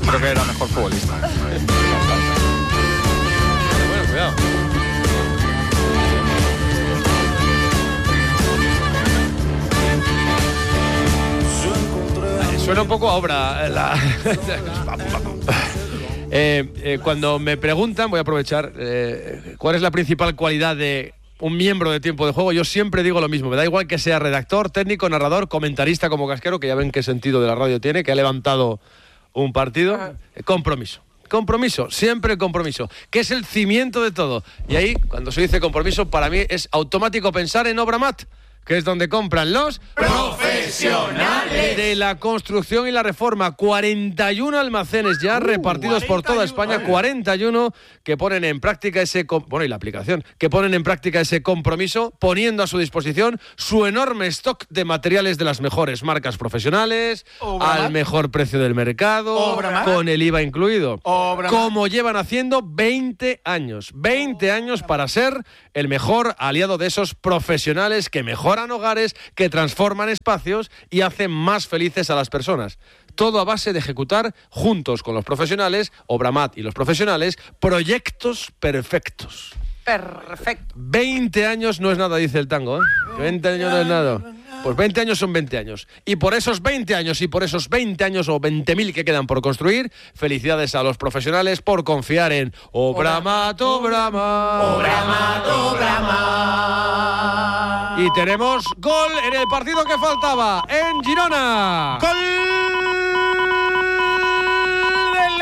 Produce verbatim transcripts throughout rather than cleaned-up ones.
creo que era mejor futbolista. Bueno, cuidado. Suena un poco a obra. La... eh, eh, cuando me preguntan, voy a aprovechar, eh, ¿cuál es la principal cualidad de un miembro de Tiempo de Juego? Yo siempre digo lo mismo. Me da igual que sea redactor, técnico, narrador, comentarista como Casquero, que ya ven qué sentido de la radio tiene, que ha levantado un partido. Compromiso. Compromiso, siempre compromiso, que es el cimiento de todo. Y ahí, cuando se dice compromiso, para mí es automático pensar en Obramat, que es donde compran los profesionales de la construcción y la reforma. cuarenta y uno almacenes ya uh, repartidos por toda España, cuarenta y uno que ponen en práctica ese, bueno, y la aplicación, que ponen en práctica ese compromiso, poniendo a su disposición su enorme stock de materiales de las mejores marcas profesionales, Obramat, al mejor precio del mercado, Obramat, con el I V A incluido, Obramat, como llevan haciendo veinte años, veinte años para ser el mejor aliado de esos profesionales que mejoran hogares, que transforman espacios y hacen más felices a las personas. Todo a base de ejecutar, juntos con los profesionales, Obramat y los profesionales, proyectos perfectos. Perfecto. veinte años no es nada, dice el tango, ¿eh? veinte años no es nada. Pues veinte años son veinte años. Y por esos veinte años y por esos veinte años o veinte mil que quedan por construir, felicidades a los profesionales por confiar en Obramat, Obramat. Obramat, Obramat. Y tenemos gol en el partido que faltaba en Girona. ¡Gol del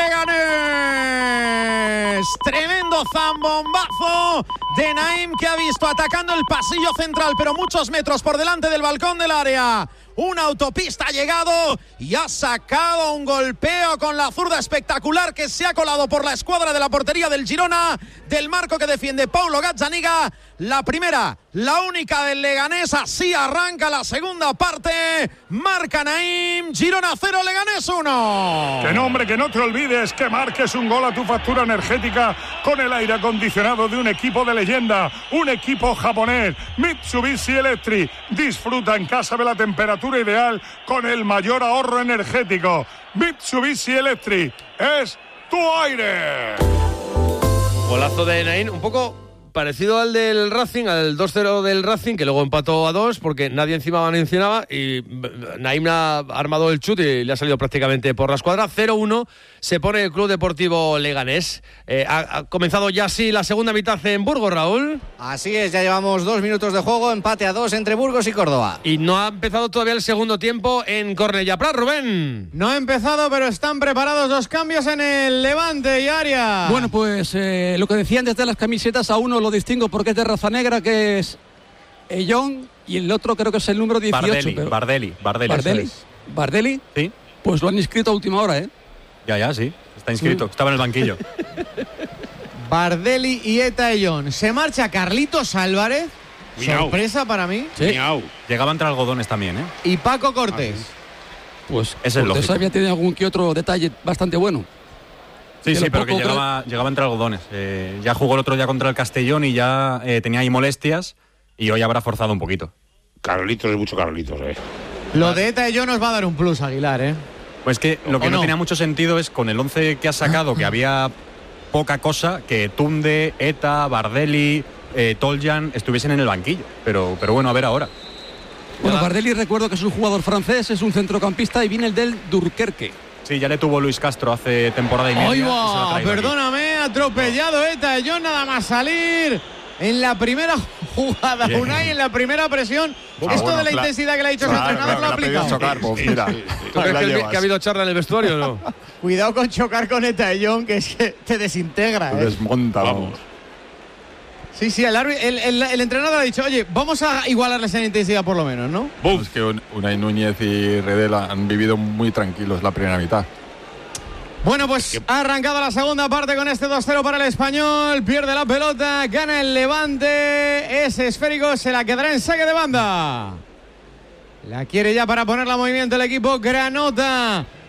Leganés! Tremendo zambombazo de Naim, que ha visto atacando el pasillo central, pero muchos metros por delante del balcón del área. Una autopista ha llegado y ha sacado un golpeo con la zurda espectacular que se ha colado por la escuadra de la portería del Girona, del marco que defiende Paulo Gazzaniga. La primera, la única del Leganés. Así arranca la segunda parte. Marca Naim. Girona cero, Leganés uno. Que no, hombre, que no te olvides que marques un gol a tu factura energética con el aire acondicionado de un equipo de leyenda, un equipo japonés, Mitsubishi Electric. Disfruta en casa de la temperatura ideal con el mayor ahorro energético. Mitsubishi Electric es tu aire. Golazo de Naim, un poco parecido al del Racing, al dos cero del Racing, que luego empató a dos porque nadie encima mencionaba y Naim ha armado el chute y le ha salido prácticamente por la escuadra. cero uno se pone el Club Deportivo Leganés. Eh, ha, ha comenzado ya así la segunda mitad en Burgos, Raúl. Así es, ya llevamos dos minutos de juego, empate a dos entre Burgos y Córdoba. Y no ha empezado todavía el segundo tiempo en Cornellà Prat, Rubén. No ha empezado, pero están preparados dos cambios en el Levante y área. Bueno, pues eh, lo que decían desde las camisetas, a uno lo distingo porque es de raza negra, que es Ellón, y el otro creo que es el número dieciocho. Bardelli, pero... Bardelli, Bardelli. Bardelli. ¿Bardelli? Sí. Pues lo han inscrito a última hora, ¿eh? Ya, ya, sí. Está inscrito. Sí. Estaba en el banquillo. Bardelli y Eta Ellón. Se marcha Carlitos Álvarez. Miau. Sorpresa para mí. Sí. Miau. Llegaba entre algodones también, ¿eh? Y Paco Cortés. Ah, pues es el Cortés había tenido algún que otro detalle bastante bueno. Sí, sí, pero que llegaba, creo... llegaba entre algodones. Eh, ya jugó el otro día contra el Castellón y ya eh, tenía ahí molestias y hoy habrá forzado un poquito. Carlitos es mucho Carlitos, eh. Lo de Eta Ellón nos va a dar un plus, Aguilar, eh. Pues que lo que no, no tenía mucho sentido es con el once que has sacado, que había poca cosa, que Tunde, Eta, Bardelli, eh, Toljan estuviesen en el banquillo. Pero, pero bueno, a ver ahora. Bueno, Bardelli recuerdo que es un jugador francés, es un centrocampista y viene el del Dunkerque. Sí, ya le tuvo Luis Castro hace temporada y media. ¡Ay, va! Perdóname, atropellado Eta Ellón nada más salir en la primera jugada. Bien. Unai en la primera presión. Ah, Esto bueno, de la claro, intensidad que le ha dicho claro, su entrenador claro, lo ha aplicado. Chocar, pues, mira. ¿Tú crees que, que ha habido charla en el vestuario o no? Cuidado con chocar con Eta Ellón, que es que te desintegra. Te ¿eh? desmonta, vamos. Sí, sí, el, el, el, el entrenador ha dicho, oye, vamos a igualarles en intensidad por lo menos, ¿no? Buf. Es que Unai Núñez y Redela han vivido muy tranquilos la primera mitad. Bueno, pues ha arrancado la segunda parte con este dos cero para el Español. Pierde la pelota, gana el Levante. Es esférico, se la quedará en saque de banda. La quiere ya para ponerla en movimiento el equipo Granota.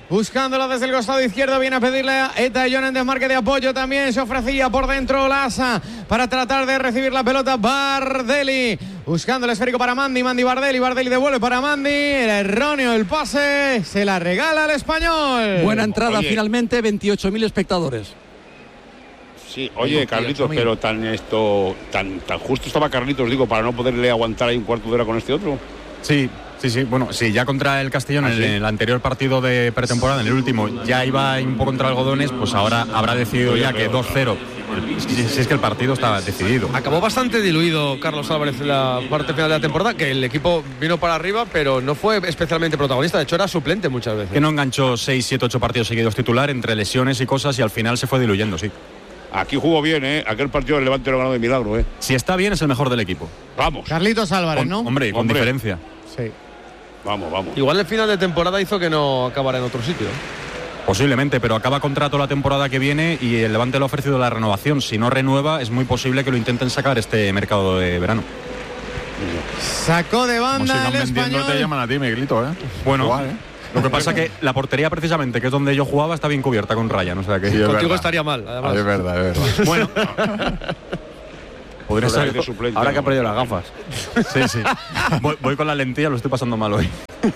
buscándola desde el costado izquierdo, viene a pedirle a Eta John en desmarque de apoyo, también se ofrecía por dentro Lasa para tratar de recibir la pelota. Bardelli buscando el esférico para Mandy, Mandy Bardelli, Bardelli devuelve para Mandy, era erróneo el pase, se la regala al Español. Buena entrada. Oye. Finalmente, veintiocho mil espectadores. Sí, oye, Carlitos, pero tan esto, tan, tan justo estaba Carlitos, digo, para no poderle aguantar ahí un cuarto de hora con este otro. Sí, sí, sí. Bueno, sí, ya contra el Castellón, ¿Ah, en sí? el, el anterior partido de pretemporada, en el último, ya iba un poco contra algodones, pues ahora habrá decidido ya que dos cero. Si es, es que el partido estaba decidido. Acabó bastante diluido Carlos Álvarez en la parte final de la temporada, que el equipo vino para arriba, pero no fue especialmente protagonista. De hecho, era suplente muchas veces. Que no enganchó seis, siete, ocho partidos seguidos titular entre lesiones y cosas y al final se fue diluyendo, sí. Aquí jugó bien, ¿eh? Aquel partido del Levante lo ganó de milagro, ¿eh? Si está bien, es el mejor del equipo. Vamos. Carlitos Álvarez, Con- ¿no? Hombre, con Hombre. diferencia. Sí. Vamos, vamos. Igual el final de temporada hizo que no acabara en otro sitio. Posiblemente, pero acaba contrato la temporada que viene y el Levante le ha ofrecido la renovación. Si no renueva, es muy posible que lo intenten sacar este mercado de verano. Sacó de Como banda sigan el vendiendo, Español. te llaman a ti, Miguelito, ¿eh? Bueno, Igual, ¿eh? lo que pasa que la portería precisamente, que es donde yo jugaba, está bien cubierta con Ryan. O sea que Sí, es Contigo verdad. estaría mal, además. Ah, es verdad, es verdad. bueno, podría Ahora ser. de suplente, Ahora que ha ¿no? perdido las gafas. Sí, sí. Voy, voy con la lentilla, lo estoy pasando mal hoy.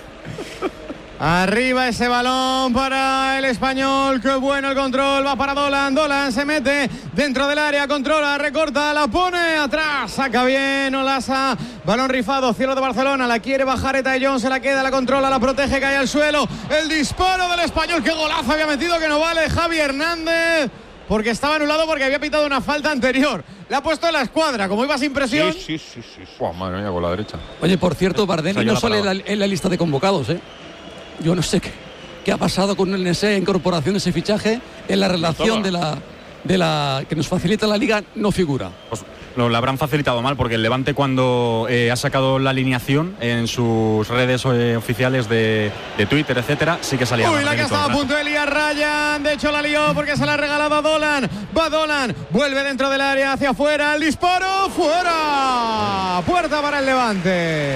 Arriba ese balón para el Español. Qué bueno el control. Va para Dolan. Dolan se mete dentro del área. Controla, recorta, la pone atrás. Saca bien Olasa. Balón rifado. Cielo de Barcelona. La quiere bajar Eta John. Se la queda, la controla, la protege. Cae al suelo. El disparo del Español. Qué golazo había metido, que no vale. Javi Hernández. Porque estaba anulado porque había pitado una falta anterior. Le ha puesto en la escuadra. Como iba sin presión. Sí, sí, sí, sí, sí. Buah, madre mía, con la derecha. Oye, por cierto, O sea, Bardelli yo no la sale en paraba. la, en la lista de convocados, ¿eh? Yo no sé qué, qué ha pasado con el N S E, incorporación de ese fichaje, en la relación de la, de la que nos facilita la liga, no figura. Pues lo, lo habrán facilitado mal porque el Levante, cuando eh, ha sacado la alineación en sus redes eh, oficiales de, de Twitter, etcétera, sí que salía. Uy, la que Bardelli todo estaba a el rato. punto de liar Ryan. De hecho, la lió porque se la ha regalado a Dolan. Va Dolan, vuelve dentro del área, hacia afuera. El disparo, fuera. Puerta para el Levante.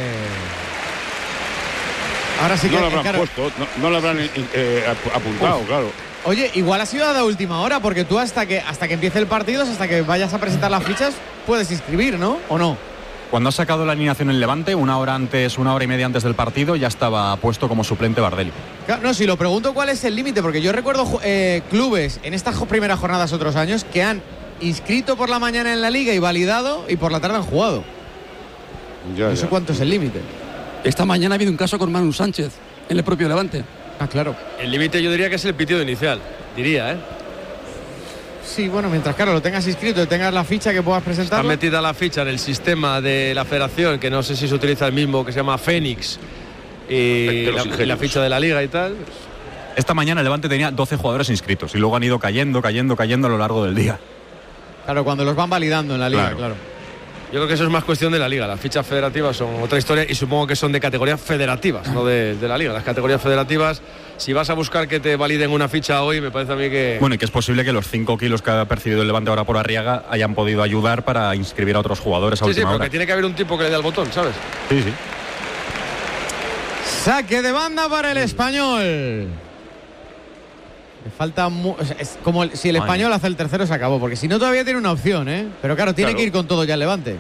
Ahora sí que. No lo habrán claro, puesto, no, no lo habrán eh, ap- apuntado, Uf. claro. Oye, igual ha sido de última hora, porque tú hasta que hasta que empiece el partido, hasta que vayas a presentar las fichas, puedes inscribir, ¿no? ¿O no? Cuando ha sacado la alineación en Levante, una hora antes, una hora y media antes del partido, ya estaba puesto como suplente Bardelli. Claro, no, si lo pregunto cuál es el límite, porque yo recuerdo eh, clubes en estas jo- primeras jornadas otros años que han inscrito por la mañana en la liga y validado y por la tarde han jugado. Ya, No sé ya. cuánto es el límite. Esta mañana ha habido un caso con Manu Sánchez en el propio Levante. Ah, claro. El límite yo diría que es el pitido inicial. Diría, ¿eh? Sí, bueno, mientras claro lo tengas inscrito y tengas la ficha que puedas Está presentar. metida la ficha en el sistema de la federación, que no sé si se utiliza el mismo, que se llama Fénix. Y De los la, y la ingenios. ficha de la liga y tal. Esta mañana el Levante tenía doce jugadores inscritos y luego han ido cayendo, cayendo, cayendo a lo largo del día. Claro, cuando los van validando en la liga, Claro. claro. Yo creo que eso es más cuestión de la liga. Las fichas federativas son otra historia y supongo que son de categorías federativas, no de, de la liga. Las categorías federativas, si vas a buscar que te validen una ficha hoy, me parece a mí que... Bueno, y que es posible que los cinco kilos que ha percibido el Levante ahora por Arriaga hayan podido ayudar para inscribir a otros jugadores a sí, sí, última pero hora. que tiene que haber un tipo que le dé al botón, ¿sabes? Sí, sí. Saque de banda para el Español. Le falta mu- es- es como el- si el Ay. Español hace el tercero se acabó, porque si no todavía tiene una opción, ¿eh? Pero claro, tiene Claro. que ir con todo ya el Levante.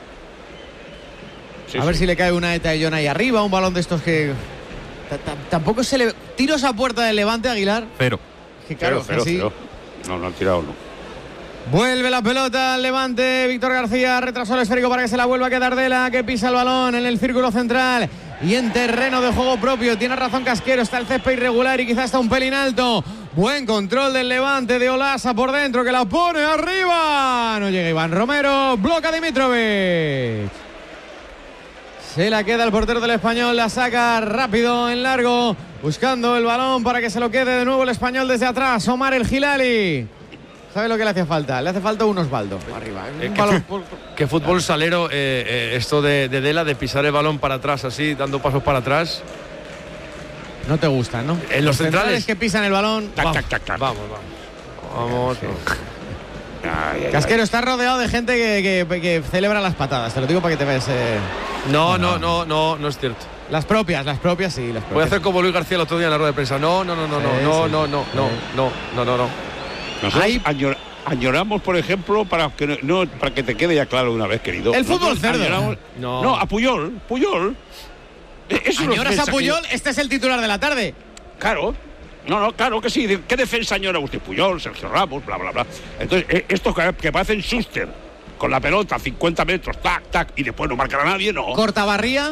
Sí, a ver sí. si le cae una Eta John ahí arriba, un balón de estos que ta- ta- tampoco se le tiros a puerta del Levante, Aguilar. Cero. Que claro, Cero, cero, así- cero. No, no han tirado, no. Vuelve la pelota al Levante. Víctor García retrasó el esférico para que se la vuelva a quedar Dela, que pisa el balón en el círculo central y en terreno de juego propio. Tiene razón Casquero, está el césped irregular y quizás está un pelín alto. Buen control del Levante de Olasa por dentro, que la pone arriba. No llega Iván Romero, bloca Dimitrovic. Se la queda el portero del Español, la saca rápido en largo, buscando el balón para que se lo quede de nuevo el Español desde atrás. Omar El Gilali. ¿Sabe lo que le hace falta? Le hace falta un Osvaldo arriba. Eh, Un que, balón. fu- que fútbol salero, eh, eh, esto de, de Dela, de pisar el balón para atrás así, dando pasos para atrás. No te gusta, ¿no? En los centrales. que pisan el balón. Tac, Vamos, tac, tac, tac. vamos, vamos. Vamos. Ay, ay, Casquero está rodeado de gente que, que- que celebra las patadas. Te lo digo para que te veas. eh. No, no, no, no, no es cierto. Las propias, las propias sí. Las propias. Voy a hacer como Luis García el otro día en la rueda de prensa. No, no, no, no, no, Sí, no, sí. no, no, no, no, no, no, no. Nosotros Hay- añor- añoramos, por ejemplo, para que no, no- para que te quede ya claro una vez, querido. El fútbol Nosotros cerdo. añoramos- No. no, a Puyol, Puyol. Eh, Es una ¿Añoras a defensa que- Puyol? Este es el titular de la tarde. Claro. No, no, claro que sí. ¿Qué defensa añora usted? Puyol, Sergio Ramos, bla, bla, bla. Entonces, eh, estos que, que parecen Schuster, con la pelota, cincuenta metros, tac, tac, y después no marcará a nadie, no. Cortabarría.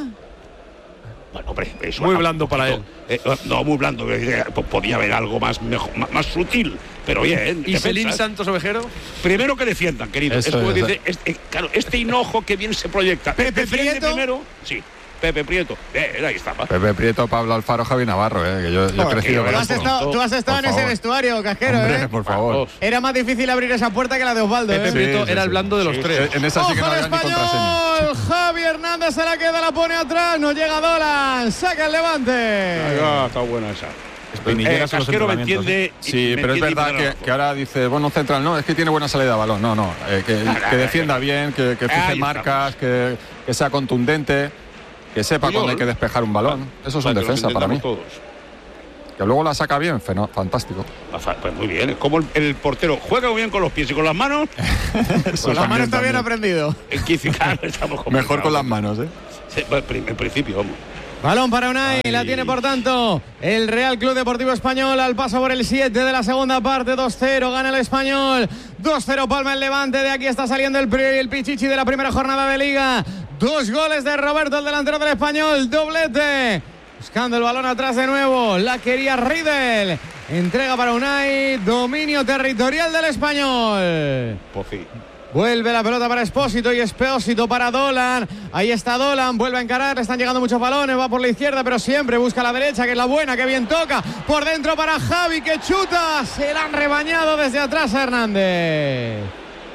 Bueno, hombre, eso Muy ah, blando un para poquito, eh, no, muy blando. eh, eh, Podía haber algo más, mejor, más, más sutil, pero bien. ¿Y defensas. Celín Santos Ovejero? Primero que defiendan, querido. Eso es como es, dice, es- eh, claro, este hinojo que bien se proyecta. Pepe Defiende Prieto. primero, sí. Pepe Prieto. Eh, ahí estaba. Pepe Prieto, Pablo Alfaro, Javi Navarro, eh, que yo, yo he Joder, crecido que Tú con has esto. estado, tú has estado Por en ese favor. vestuario, Casquero, Hombre, ¿eh? por favor. Vamos. Era más difícil abrir esa puerta que la de Osvaldo, Pepe ¿eh? Prieto sí, era sí. el blando de los Sí, tres. En esa sí que no ¡Ojo el había ni contraseña. español! Javi Hernández se la queda, la pone atrás. No llega Dolan. Saca el Levante. Ahí va, está buena esa. Espinilleras en los Casquero me entrenamientos, entiende. y Sí, me pero es entiende y verdad me da que, razón. que ahora dice, bueno, central, no, es que tiene buena salida de balón. No, no, eh, que, que defienda bien, que, que Ahí fije estamos. marcas, que, que sea contundente, que sepa Puyol. cuándo hay que despejar un balón. Eso es un Para que lo defensa para mí. entendamos todos. Que luego la saca bien, feno- fantástico. Pues muy bien, es como el, el portero juega muy bien con los pies y con las manos. Eso Con las manos también, está bien también. aprendido. El quince, claro, estamos Mejor con las complicados. manos, ¿eh? Sí, bueno, prim- en principio, vamos. Balón para Unai, Ay. la tiene por tanto el Real Club Deportivo Español al paso por el siete de la segunda parte, dos cero, gana el Español, dos cero palma el Levante, de aquí está saliendo el, pri- el Pichichi de la primera jornada de Liga, dos goles de Roberto, el delantero del Español, doblete, buscando el balón atrás de nuevo, la quería Riedel, entrega para Unai, dominio territorial del Español. Pues sí. Vuelve la pelota para Espósito y Espósito para Dolan. Ahí está Dolan, vuelve a encarar, le están llegando muchos balones, va por la izquierda, pero siempre busca la derecha, que es la buena, que bien toca. Por dentro para Javi, que chuta. Se la han rebañado desde atrás a Hernández.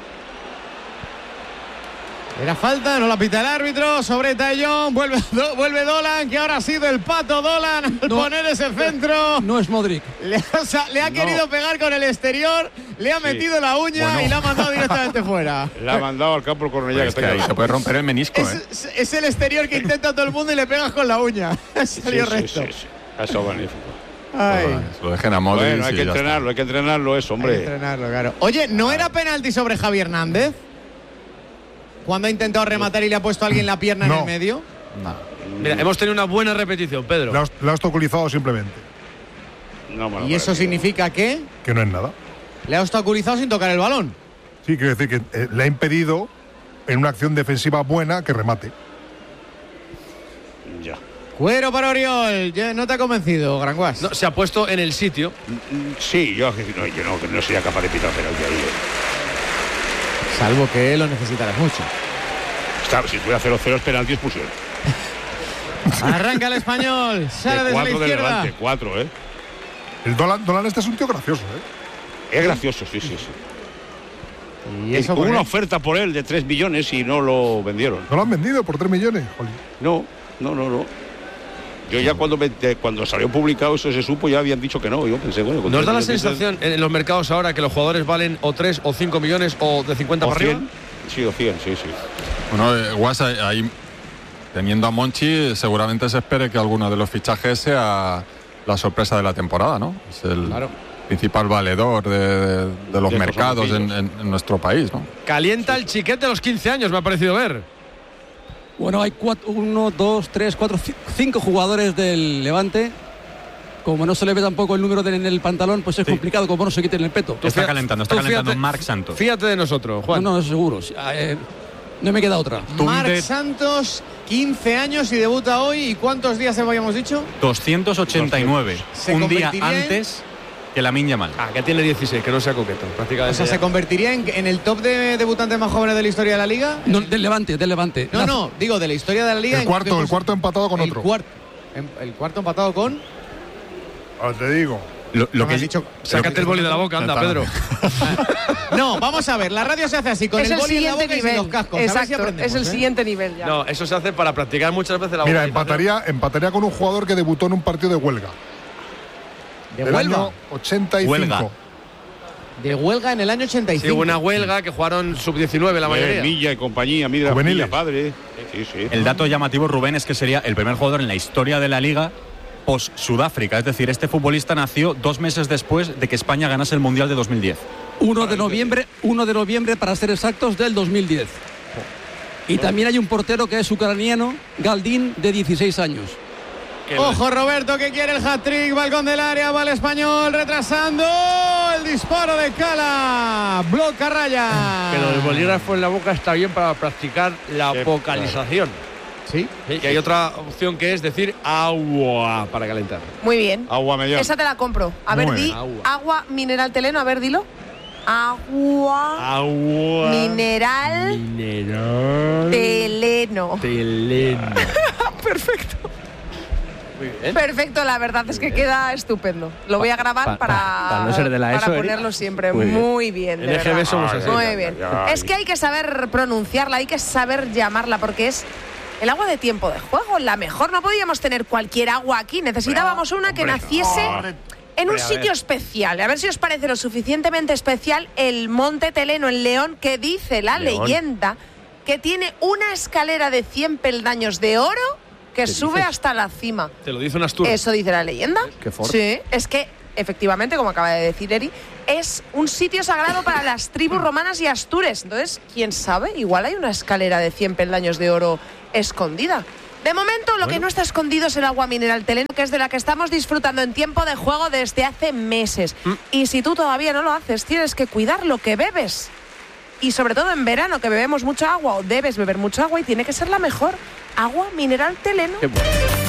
Era falta, no la pita el árbitro. Sobre Tallón, vuelve, do, vuelve Dolan, que ahora ha sido el pato Dolan al No. poner ese centro. No es Modric. Le ha, o sea, le ha No. querido pegar con el exterior, le ha metido la uña Bueno. y la ha mandado directamente fuera. La ha mandado al campo el Cornellá. Pues que que está ahí ahí. se puede romper el menisco, Es, ¿eh? es- es el exterior que intenta todo el mundo y le pegas con la uña. Salió Sí, sí, recto. sí, sí. Eso es magnífico. Ay, Se lo dejen a Modric Bueno, hay y que ya está. entrenarlo, hay que entrenarlo eso, hay que hombre. entrenarlo, claro. Oye, ¿no era penalti sobre Javi Hernández? Cuando ha intentado rematar y le ha puesto a alguien la pierna en No. el medio. No. Mira, hemos tenido una buena repetición, Pedro. La has, la has obstaculizado simplemente, No me lo Y eso parece. significa que que no es nada. le ha obstaculizado sin tocar el balón. Sí, quiero decir que eh, le ha impedido en una acción defensiva buena que remate. Ya. Cuero para Oriol. Ya no te ha convencido, Granguas. No, se ha puesto en el sitio. Mm, Sí, yo, no, yo no, no sería capaz de pitar penalti ahí. eh. Salvo que lo necesitarás mucho. Está, si fuera cero cero es penalti expulsión. Arranca el Español. Sale De desde la cuatro del izquierda. Levante, cuatro, ¿eh? El Dolan, Dolan este es un tío gracioso, ¿eh? Es gracioso, sí, sí, sí. Y eso Hubo con una él. oferta por él de tres millones y no lo vendieron. No lo han vendido por tres millones. Jolín. No, no, no, no. Yo ya cuando, me- de- cuando salió publicado eso se supo, ya habían dicho que no. Yo pensé, bueno, con ¿Nos tres da la millones de- sensación en los mercados ahora que los jugadores valen o tres o cinco millones o de cincuenta o para arriba? cien. Sí, o cien, sí, sí. Bueno, eh, Guas, ahí- ahí, teniendo a Monchi, seguramente se espere que alguno de los fichajes sea la sorpresa de la temporada, ¿no? Es el principal valedor de, de- de los De estos mercados en, hombrecillos. en- en nuestro país, ¿no? Calienta el chiquete de los quince años, me ha parecido ver. Bueno, hay cuatro, uno, dos, tres, cuatro, ci- cinco jugadores del Levante. Como no se le ve tampoco el número de- en el pantalón, pues es complicado como no se quiten el peto. Está fíjate- calentando, está tú calentando fíjate- Marc Santos. Fíjate de nosotros, Juan. No, no, seguro. Sí, ah, eh, no me queda otra. Marc Tunde- Santos, quince años y debuta hoy. ¿Y cuántos días habíamos dicho? doscientos ochenta y nueve. Se Un día convertiría en- antes que la Yamal. Ah, que tiene dieciséis, que no sea coqueto. Prácticamente. O sea, ya. ¿se convertiría en, en el top de debutantes más jóvenes de la historia de la Liga? No, del Levante, del Levante. No, La- no, digo de la historia de la Liga. El ¿en cuarto, qué el pos- cuarto empatado con el otro. cuarto. en- El cuarto empatado con. Ahora te digo. Lo, lo ¿No me que has dicho? Sácate el boli de la boca, anda, Pedro. No, vamos a ver. La radio se hace así, con Es el el boli en la siguiente boca y sin nivel. los cascos. A ver si Exacto, aprendemos, es el ¿eh? siguiente nivel ya. No, eso se hace para practicar muchas veces la Mira, vocalización. empataría, empataría con un jugador que debutó en un partido de huelga. ¿De del Huelva? año ochenta y cinco. Huelga. de huelga en el año ochenta y cinco. Sí, hubo una huelga que jugaron sub diecinueve la mayoría. Eh, Milla y compañía, Milla, Milla padre. Sí, sí. El dato llamativo, Rubén, es que sería el primer jugador en la historia de la Liga post Sudáfrica. Es decir, este futbolista nació dos meses después de que España ganase el Mundial de dos mil diez. uno de noviembre, uno de noviembre para ser exactos, del dos mil diez. Y también hay un portero que es ucraniano, Galdín, de dieciséis años. Ojo Roberto, que quiere el hat-trick, balcón del área, va el Español retrasando el disparo de Cala, bloca raya. Pero el bolígrafo en la boca está bien para practicar la Sí, vocalización. Sí. Y hay otra opción que es decir agua para calentar. Muy bien. Agua mellón. Esa te la compro. A ver, Muy di bien. Agua. agua mineral teleno, a ver, dilo. Agua Agua mineral mineral teleno. teleno. Perfecto. Muy bien. Perfecto, la verdad es que queda estupendo. Lo voy a grabar Pa- pa- para, para no ser de la para ESO, Eri. ponerlo siempre. Muy Muy bien. bien, de En E G B verdad. somos así. Muy Ay, bien. ay, ay. Es que hay que saber pronunciarla, hay que saber llamarla, porque es el agua de tiempo de juego, la mejor. No podíamos tener cualquier agua aquí. Necesitábamos una que hombre, naciese no. en un Hombre, a sitio ver. especial. A ver si os parece lo suficientemente especial el Monte Teleno en León, que dice la León. leyenda que tiene una escalera de cien peldaños de oro que sube hasta la cima. Te lo dice un Astur. Eso dice la leyenda. Qué fuerte. Sí, es que efectivamente, como acaba de decir Eri, es un sitio sagrado para las tribus romanas y astures. Entonces, quién sabe, igual hay una escalera de cien peldaños de oro escondida. De momento, lo que no está escondido es el agua mineral teleno, que es de la que estamos disfrutando en tiempo de juego desde hace meses. Y si tú todavía no lo haces, tienes que cuidar lo que bebes. Y sobre todo en verano, que bebemos mucha agua o debes beber mucha agua y tiene que ser la mejor. Agua mineral teleno. Qué bueno.